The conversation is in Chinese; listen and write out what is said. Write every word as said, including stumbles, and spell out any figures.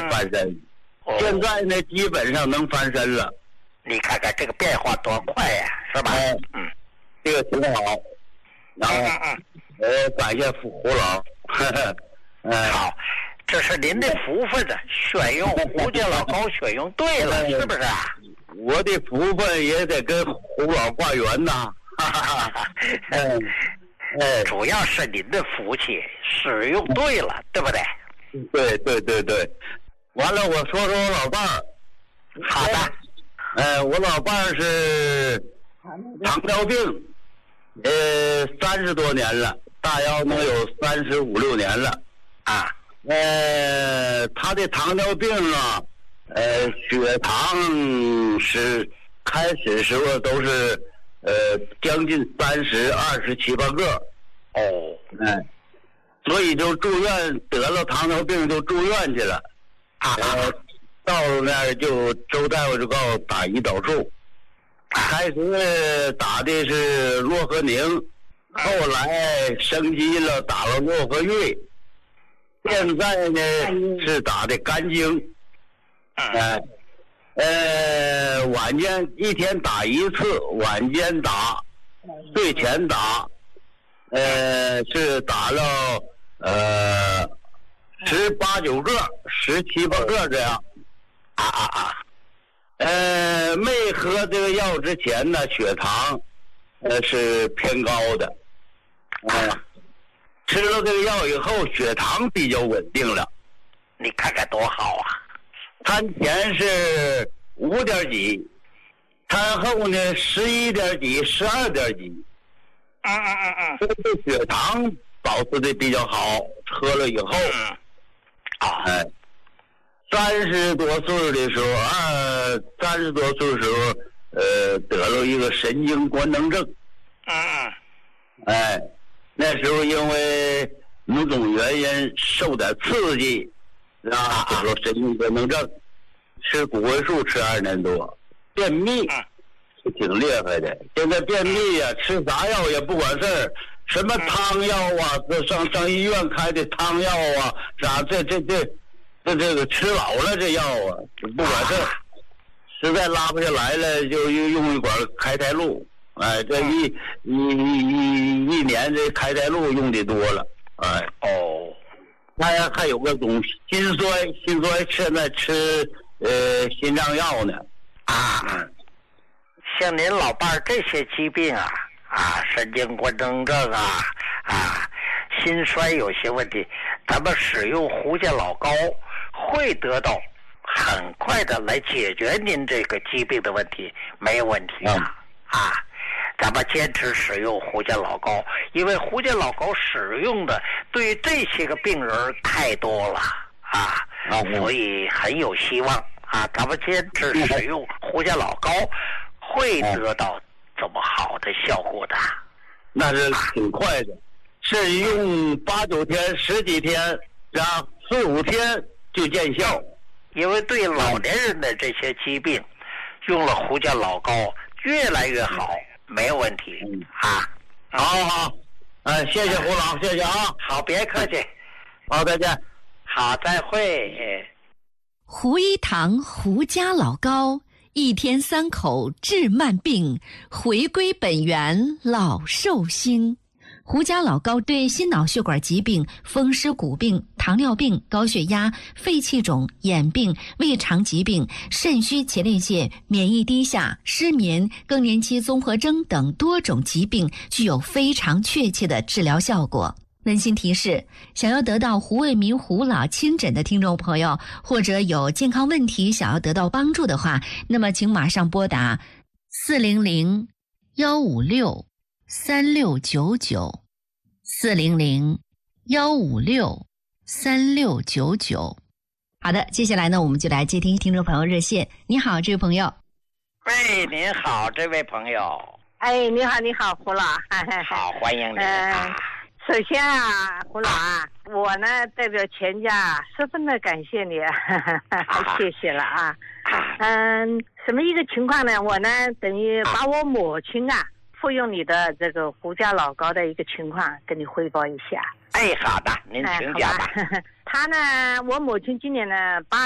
翻身。 嗯、 现在呢，基本上能翻身了。 你看看这个变化多快呀、啊，是吧？ 哎、 嗯， 这个挺好。然后， 嗯嗯呃，感谢胡老。呵呵嗯，好，这是您的福分的，选用胡家老高选用对了，是不是啊？ 我的福分也得跟胡老挂缘呐。哈哈哈。嗯，哎， 主要是您的福气，使用对了，对不对？ 对对对对。完了，我说说我老伴儿。 好的。 呃，我老伴儿是糖尿病，呃，三十多年了，大腰能有三十五六年了啊。 呃，他的糖尿病啊，呃，血糖是开始时候都是呃将近三十二十七八个。 哦， 哎，所以就住院，得了糖尿病就住院去了。 啊。 呃到了那儿就周大夫就告诉打胰岛素，开始打的是洛和宁，后来升级了打了洛和瑞，现在呢是打的肝精。哎、呃，呃，晚间一天打一次，晚间打，睡前打，呃，是打了呃十八九个、十七八个这样。 啊啊啊！ 呃，没喝这个药之前呢，血糖呃是偏高的。啊、呃，吃了这个药以后，血糖比较稳定了。 你看看多好啊！ 餐前是五点几，餐后呢十一点几、十二点几。 嗯嗯嗯嗯。 这个血糖保持的比较好，喝了以后。 嗯。啊。 哎。三十多岁的时候，二三十多岁的时候，呃，得了一个神经官能症。 嗯嗯。 哎，那时候因为某种原因受点刺激，啊，得了神经官能症，吃骨灰素吃二年多，便秘是挺厉害的。现在便秘呀、啊，吃啥药也不管事儿，什么汤药啊，上上医院开的汤药啊，啥这这这。这这个吃老了这药啊，不管事，实在拉不下来了，就用用一管开泰露。哎，这一一一一年这开泰露用的多了。哎， 哦， 还还有个种心衰，心衰现在吃呃心脏药呢。 啊，像您老伴儿这些疾病啊啊，神经官能症啊啊，心衰有些问题，咱们使用胡家老高。会得到很快的来解决您这个疾病的问题，没有问题的、嗯、啊！咱们坚持使用胡家老高，因为胡家老高使用的对于这些个病人太多了啊， 嗯、 所以很有希望啊！咱们坚持使用胡家老高，会得到这么好的效果的。 那是挺快的，是用八九天、十几天，然后四五天。就见效， 因为对老年人的这些疾病，用了胡家老高越来越好，没有问题、嗯、啊！ 好好好，哎，谢谢胡老，谢谢啊！ 好，别客气， 好，再见， 好，再会。 胡一堂胡家老高，一天三口治慢病，回归本源老寿星。胡家老高对心脑血管疾病、风湿骨病、糖尿病、高血压、肺气肿、眼病、胃肠疾病、肾虚前列腺、免疫低下、失眠、更年期综合征等多种疾病具有非常确切的治疗效果。温馨提示：想要得到胡卫民胡老亲诊的听众朋友，或者有健康问题想要得到帮助的话，那么请马上拨打四零零幺五六三六九九，四零零幺五六三六九九。好的，接下来呢，我们就来接听听众朋友热线。你好，这位朋友。 喂，您好，这位朋友。 哎，你好，你好，胡老。 好，欢迎您、 呃、 啊。 首先啊，胡老啊，我呢代表全家十分的感谢你，谢谢了啊。嗯，什么一个情况呢？我呢等于把我母亲啊服用你的这个胡家老高的一个情况跟你汇报一下。 哎，好的，您请讲吧。 他呢，我母亲今年呢八